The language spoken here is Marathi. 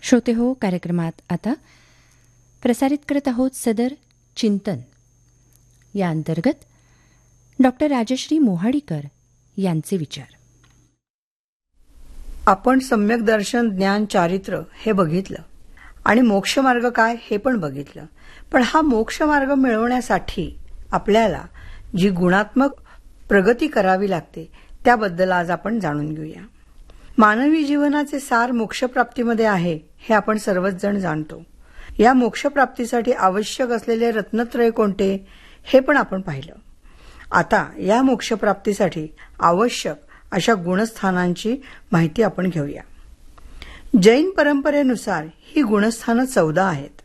श्रोते हो, कार्यक्रमात आता प्रसारित करत आहोत सदर चिंतन. या अंतर्गत डॉक्टर राजश्री मोहाडीकर यांचे विचार. आपण सम्यक दर्शन, ज्ञान, चारित्र्य हे बघितलं आणि मोक्षमार्ग काय हे पण बघितलं. पण हा मोक्षमार्ग मिळवण्यासाठी आपल्याला जी गुणात्मक प्रगती करावी लागते त्याबद्दल आज आपण जाणून घेऊया. मानवी जीवनाचे सार मोक्षप्राप्तीमध्ये आहे हे आपण सर्वच जण जाणतो. या मोक्षप्राप्तीसाठी आवश्यक असलेले रत्नत्रय कोणते हे पण आपण पाहिलं. आता या मोक्षप्राप्तीसाठी आवश्यक अशा गुणस्थानांची माहिती आपण घेऊया. जैन परंपरेनुसार ही गुणस्थानं 14 आहेत.